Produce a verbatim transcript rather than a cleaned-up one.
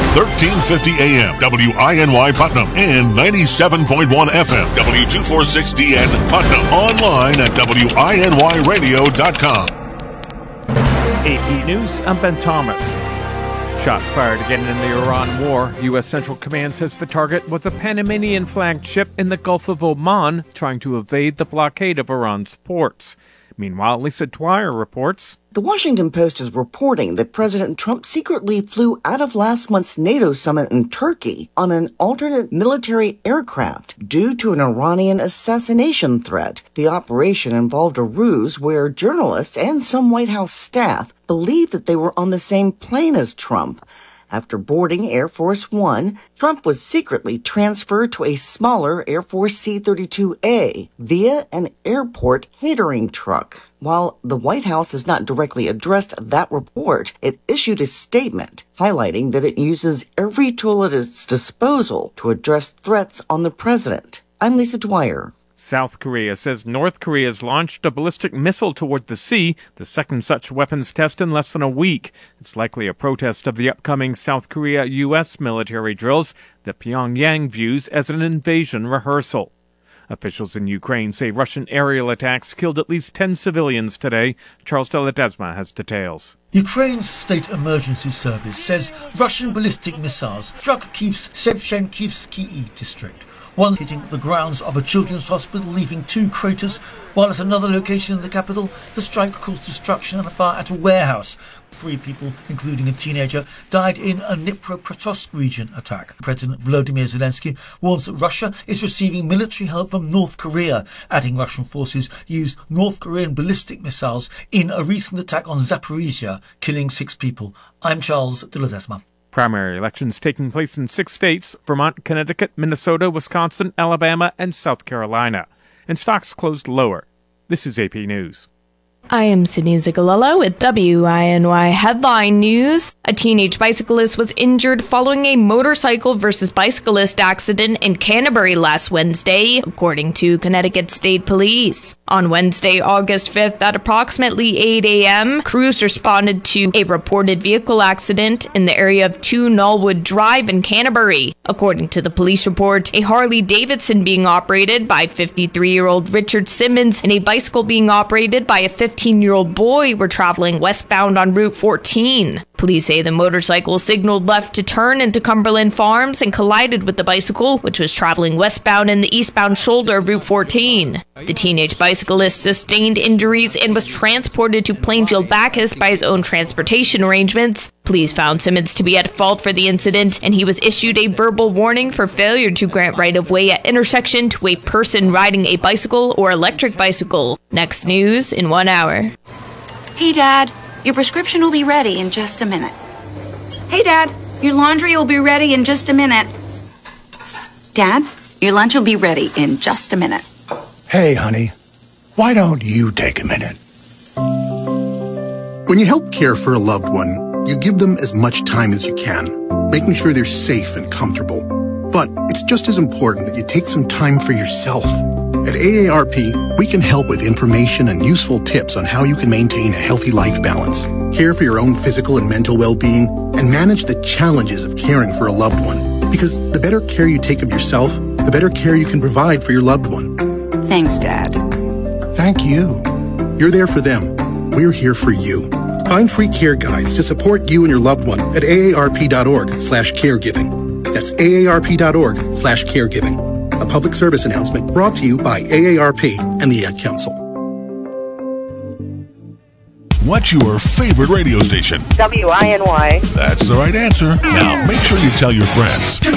thirteen fifty A M, W I N Y Putnam, and ninety-seven point one F M, W two forty-six D N Putnam. Online at W I N Y radio dot com. A P News, I'm Ben Thomas. Shots fired again in the Iran war. U S Central Command says the target was a Panamanian-flagged ship in the Gulf of Oman trying to evade the blockade of Iran's ports. Meanwhile, Lisa Dwyer reports. The Washington Post is reporting that President Trump secretly flew out of last month's NATO summit in Turkey on an alternate military aircraft due to an Iranian assassination threat. The operation involved a ruse where journalists and some White House staff believed that they were on the same plane as Trump. After boarding Air Force One, Trump was secretly transferred to a smaller Air Force C thirty-two A via an airport catering truck. While the White House has not directly addressed that report, it issued a statement highlighting that it uses every tool at its disposal to address threats on the president. I'm Lisa Dwyer. South Korea says North Korea has launched a ballistic missile toward the sea, the second such weapons test in less than a week. It's likely a protest of the upcoming South Korea-U S military drills that Pyongyang views as an invasion rehearsal. Officials in Ukraine say Russian aerial attacks killed at least ten civilians today. Charles de Ledesma has details. Ukraine's State Emergency Service says Russian ballistic missiles struck Kyiv's Shevchenkivsky district. One hitting the grounds of a children's hospital, leaving two craters, while at another location in the capital, the strike caused destruction and a fire at a warehouse. Three people, including a teenager, died in a Dnipropetrovsk region attack. President Volodymyr Zelensky warns that Russia is receiving military help from North Korea, adding Russian forces used North Korean ballistic missiles in a recent attack on Zaporizhia, killing six people. I'm Charles de Ledesma. Primary elections taking place in six states: Vermont, Connecticut, Minnesota, Wisconsin, Alabama, and South Carolina. And stocks closed lower. This is A P News. I am Sydney Zigalello with W I N Y Headline News. A teenage bicyclist was injured following a motorcycle versus bicyclist accident in Canterbury last Wednesday, according to Connecticut State Police. On Wednesday, August fifth, at approximately eight a.m., crews responded to a reported vehicle accident in the area of two Knollwood Drive in Canterbury. According to the police report, a Harley-Davidson being operated by fifty-three-year-old Richard Simmons and a bicycle being operated by a fifteen-year-old boy were traveling westbound on Route fourteen. Police say the motorcycle signaled left to turn into Cumberland Farms and collided with the bicycle, which was traveling westbound in the eastbound shoulder of Route fourteen. The teenage bicyclist sustained injuries and was transported to Plainfield Bacchus by his own transportation arrangements. Police found Simmons to be at fault for the incident, and he was issued a verbal warning for failure to grant right-of-way at intersection to a person riding a bicycle or electric bicycle. Next news in one hour. Hey, Dad, your prescription will be ready in just a minute. Hey, Dad, your laundry will be ready in just a minute. Dad, your lunch will be ready in just a minute. Hey, honey, why don't you take a minute? When you help care for a loved one, you give them as much time as you can, making sure they're safe and comfortable. But it's just as important that you take some time for yourself. At A A R P, we can help with information and useful tips on how you can maintain a healthy life balance, care for your own physical and mental well-being, and manage the challenges of caring for a loved one. Because the better care you take of yourself, the better care you can provide for your loved one. Thanks, Dad. Thank you. You're there for them. We're here for you. Find free care guides to support you and your loved one at aarp.org slash caregiving. That's aarp.org slash caregiving. A public service announcement brought to you by A A R P and the Ad Council. What's your favorite radio station? W I N Y. That's the right answer. Now make sure you tell your friends.